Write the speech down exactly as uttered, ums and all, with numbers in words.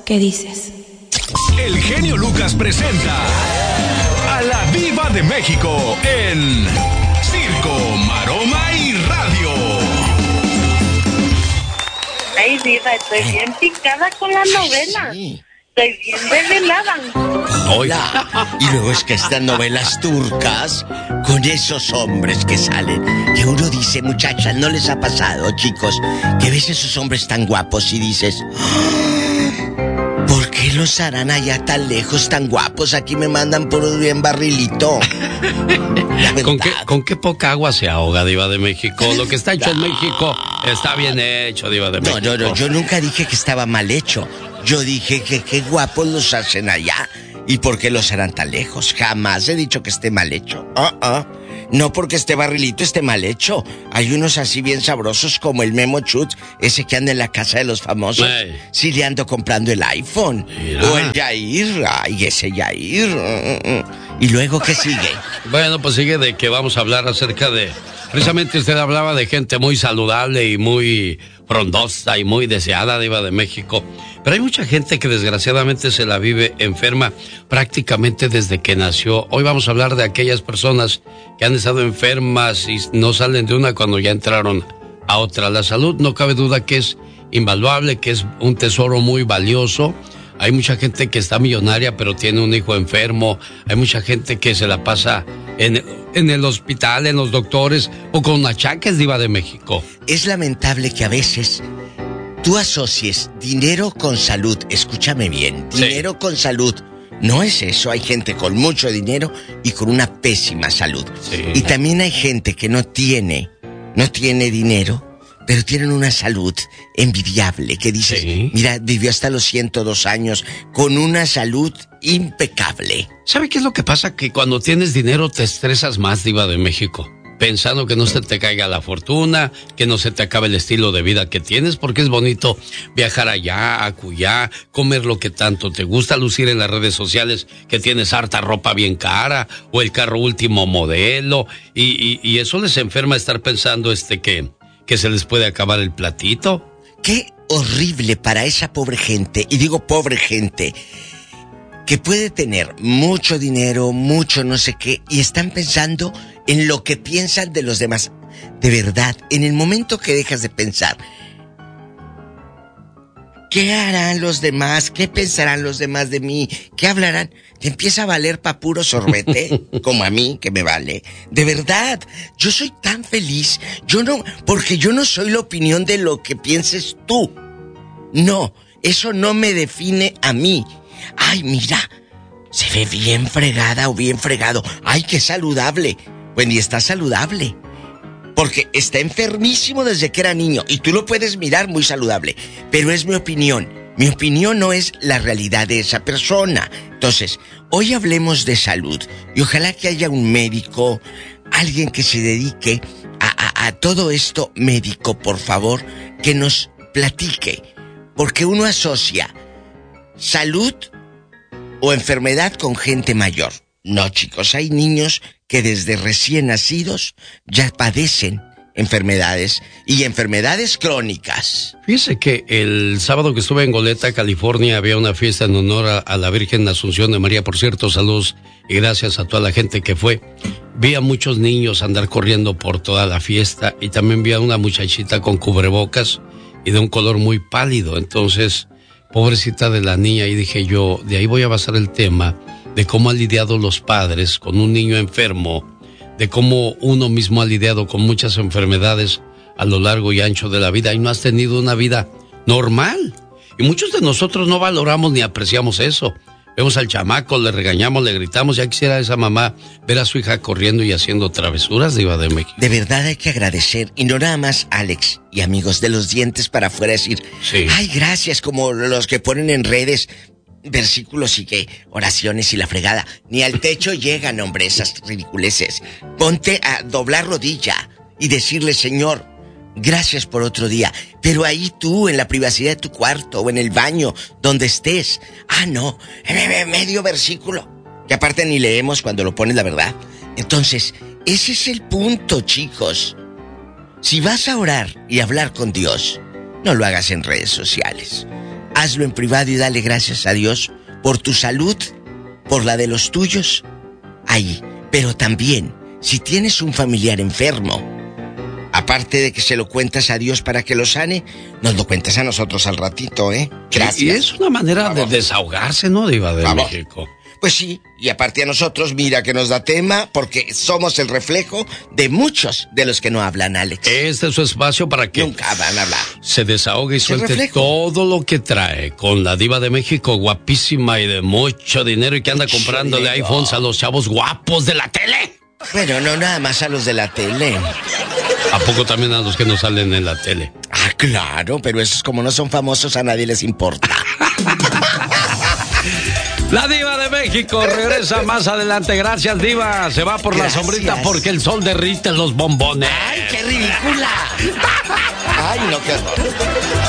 ¿Qué dices? El genio Lucas presenta a la Diva de México en Circo, Maroma y Radio. Ay, Diva, estoy bien picada con la novela. Sí. Estoy bien desvelada. Hola. Y luego es que estas novelas turcas, con esos hombres que salen, que uno dice, muchachas, ¿no les ha pasado, chicos, que ves esos hombres tan guapos y dices, ¿por qué los harán allá tan lejos, tan guapos? Aquí me mandan por bien barrilito. ¿Con qué, ¿Con qué poca agua se ahoga, Diva de México? Lo que está hecho en México está bien hecho, Diva de México. No, no, no, yo nunca dije que estaba mal hecho. Yo dije que qué guapos los hacen allá. ¿Y por qué los harán tan lejos? Jamás he dicho que esté mal hecho. Uh-uh. No porque este barrilito esté mal hecho. Hay unos así bien sabrosos como el Memo Chut, ese que anda en la casa de los famosos. Hey. Sí le ando comprando el iPhone. Mira. O el Yair. Ay, ese Yair. ¿Y luego qué sigue? Bueno, pues sigue de que vamos a hablar acerca de... Precisamente usted hablaba de gente muy saludable y muy frondosa y muy deseada, Diva de México. Pero hay mucha gente que desgraciadamente se la vive enferma prácticamente desde que nació. Hoy vamos a hablar de aquellas personas que han estado enfermas y no salen de una cuando ya entraron a otra. La salud no cabe duda que es invaluable, que es un tesoro muy valioso. Hay mucha gente que está millonaria pero tiene un hijo enfermo. Hay mucha gente que se la pasa en, en el hospital, en los doctores o con achaques, Diva de México. Es lamentable que a veces tú asocies dinero con salud. Escúchame bien, dinero sí. con salud. No es eso, hay gente con mucho dinero y con una pésima salud. Sí. Y también hay gente que no tiene, no tiene dinero, pero tienen una salud envidiable, que dices, sí. mira, vivió hasta los ciento dos años con una salud impecable. ¿Sabe qué es lo que pasa? Que cuando tienes dinero te estresas más, Diva de México, pensando que no se te caiga la fortuna, que no se te acabe el estilo de vida que tienes, porque es bonito viajar allá, acullá, comer lo que tanto te gusta, lucir en las redes sociales que tienes harta ropa bien cara, o el carro último modelo, y, y, y eso les enferma estar pensando este que... que se les puede acabar el platito. Qué horrible para esa pobre gente, y digo pobre gente, que puede tener mucho dinero, mucho no sé qué, y están pensando en lo que piensan de los demás. De verdad, en el momento que dejas de pensar, ¿qué harán los demás? ¿Qué pensarán los demás de mí? ¿Qué hablarán? Te empieza a valer pa' puro sorbete, como a mí, que me vale. De verdad, yo soy tan feliz. Yo no, porque yo no soy la opinión de lo que pienses tú. No, eso no me define a mí. Ay, mira, se ve bien fregada o bien fregado. Ay, qué saludable. Bueno, y está saludable. Porque está enfermísimo desde que era niño. Y tú lo puedes mirar muy saludable. Pero es mi opinión. Mi opinión no es la realidad de esa persona. Entonces, hoy hablemos de salud. Y ojalá que haya un médico, alguien que se dedique a, a, a todo esto médico, por favor, que nos platique. Porque uno asocia salud o enfermedad con gente mayor. No, chicos, hay niños que desde recién nacidos ya padecen enfermedades y enfermedades crónicas. Fíjese que el sábado que estuve en Goleta, California, había una fiesta en honor a, a la Virgen Asunción de María. Por cierto, saludos y gracias a toda la gente que fue. Vi a muchos niños andar corriendo por toda la fiesta y también vi a una muchachita con cubrebocas y de un color muy pálido. Entonces, pobrecita de la niña, y dije yo, de ahí voy a basar el tema de cómo han lidiado los padres con un niño enfermo, de cómo uno mismo ha lidiado con muchas enfermedades a lo largo y ancho de la vida y no has tenido una vida normal. Y muchos de nosotros no valoramos ni apreciamos eso. Vemos al chamaco, le regañamos, le gritamos. Ya quisiera esa mamá ver a su hija corriendo y haciendo travesuras, Diva de México. De verdad hay que agradecer, y no nada más Alex y amigos de los dientes para afuera decir, sí. Ay, gracias, como los que ponen en redes versículos y que oraciones y la fregada. Ni al techo llegan, hombre, esas ridiculeces. Ponte a doblar rodilla y decirle, Señor, gracias por otro día. Pero ahí tú, en la privacidad de tu cuarto o en el baño, donde estés. Ah, no, medio versículo, que aparte ni leemos cuando lo pones, la verdad. Entonces, ese es el punto, chicos. Si vas a orar y hablar con Dios, no lo hagas en redes sociales. hazlo en privado y dale gracias a Dios por tu salud, por la de los tuyos, ahí. Pero también, si tienes un familiar enfermo, aparte de que se lo cuentas a Dios para que lo sane, nos lo cuentas a nosotros al ratito, ¿eh? Gracias. Y es una manera Vamos. de desahogarse, ¿no, Diva de Vamos. México? Pues sí, y aparte a nosotros, mira que nos da tema, porque somos el reflejo de muchos de los que no hablan, Alex. Este es su espacio para que nunca van a hablar. Se desahogue y suelte todo lo que trae con la Diva de México, guapísima y de mucho dinero, y que anda comprándole iPhones a los chavos guapos de la tele. Bueno, no nada más a los de la tele. ¿A poco también a los que no salen en la tele? Ah, claro, pero esos como no son famosos a nadie les importa. La Diva de México regresa más adelante. Gracias, Diva. Se va por Gracias. la sombrita porque el sol derrite los bombones. ¡Ay, qué ridícula! ¡Ay, no, qué horror!